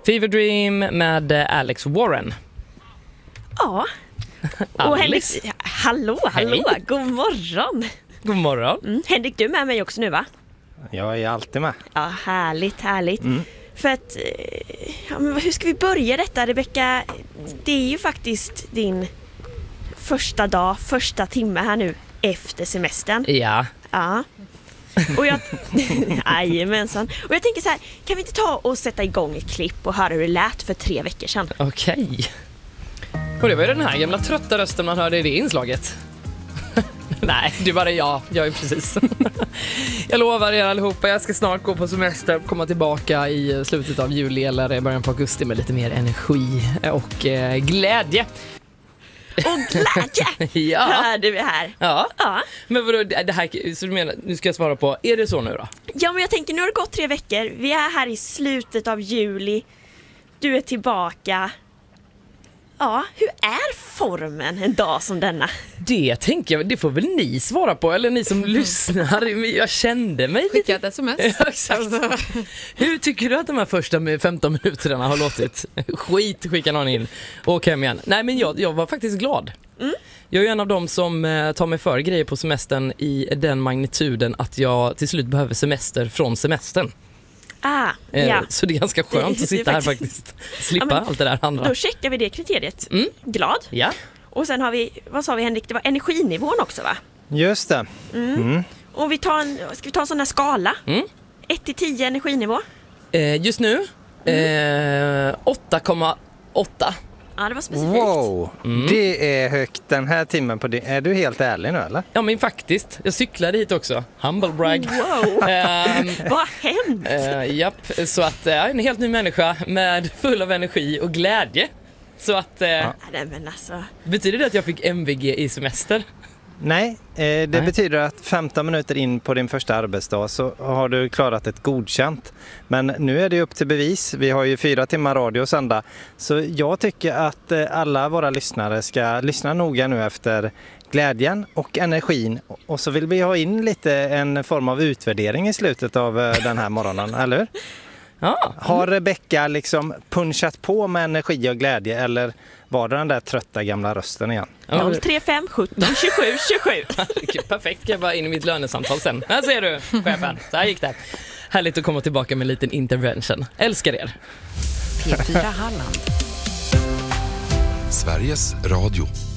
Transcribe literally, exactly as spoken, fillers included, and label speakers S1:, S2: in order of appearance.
S1: Fever Dream med Alex Warren.
S2: Ja. Och Henrik, hallå, hallå, Hej. God morgon.
S1: God morgon.
S2: Mm. Henrik, du är med mig också nu, va?
S3: Jag är alltid med.
S2: Ja, härligt, härligt.
S3: Mm.
S2: För att, ja, men hur ska vi börja detta, Rebecka? Det är ju faktiskt din första dag, första timme här nu efter semestern.
S1: Ja.
S2: Ja. Och jag, ajamensan. Och jag tänker så här, kan vi inte ta och sätta igång ett klipp och höra hur det lät för tre veckor sedan?
S1: Okej. Okay. Och det var ju den här gamla trötta rösten man hörde i det inslaget. Nej, det är bara jag. Jag är precis. Jag lovar er allihopa, jag ska snart gå på semester, komma tillbaka i slutet av juli eller början på augusti med lite mer energi och eh, glädje.
S2: Och glädje!
S1: Ja.
S2: Hörde vi här.
S1: Ja.
S2: Ja.
S1: Men vadå, det här, så du menar, nu ska jag svara på, är det så nu då?
S2: Ja, men jag tänker, nu har det gått tre veckor. Vi är här i slutet av juli. Du är tillbaka. Ja, hur är formen en dag som denna?
S1: Det tänker jag, det får väl ni svara på, eller ni som mm. lyssnar. Jag kände mig lite...
S4: Skicka ett sms.
S1: Ja, exakt. Hur tycker du att de här första med femton minuterna har låtit? Skit, skicka någon in. Och hem igen. Nej, men jag, jag var faktiskt glad. Mm. Jag är en av dem som eh, tar mig för grejer på semestern i den magnituden att jag till slut behöver semester från semestern.
S2: Ah, eh, ja.
S1: Så det är ganska skönt att sitta här faktiskt. Slippa ja, allt det där andra.
S2: Då checkar vi det kriteriet. Mm. Glad.
S1: Ja.
S2: Och sen har vi, vad sa vi Henrik, det var energinivån också, va?
S3: Just det.
S2: Mm. Mm. Och vi tar en, ska vi ta en sån här skala? Mm. ett till tio energinivå?
S1: Eh, just nu mm. eh, åtta komma åtta.
S2: Ja, det var specifikt.
S3: Wow, mm. Det är högt den här timmen på det. Är du helt ärlig nu, eller?
S1: Ja, men faktiskt. Jag cyklade hit också. Humble brag.
S2: Wow, um, vad hänt?
S1: Uh, japp, så att jag är en helt ny människa med full av energi och glädje. Så att... Uh, ja.
S2: Nej, men alltså...
S1: Betyder det att jag fick M V G i semester?
S3: Nej, eh, det Nej. betyder att femton minuter in på din första arbetsdag så har du klarat ett godkänt. Men nu är det upp till bevis. Vi har ju fyra timmar radio sända. Så jag tycker att eh, alla våra lyssnare ska lyssna noga nu efter glädjen och energin. Och så vill vi ha in lite en form av utvärdering i slutet av eh, den här morgonen, eller hur?
S1: Ja.
S3: Har Rebecka liksom punchat på med energi och glädje, eller var det den där trötta gamla rösten igen?
S2: noll tre fem sjutton tjugosju tjugosju.
S1: Perfekt, jag bara in i mitt lönesamtal sen. Här ser du, chefen. Så här gick det. Härligt att komma tillbaka med en liten intervention. Älskar er.
S5: P fyra Halland. Sveriges Radio.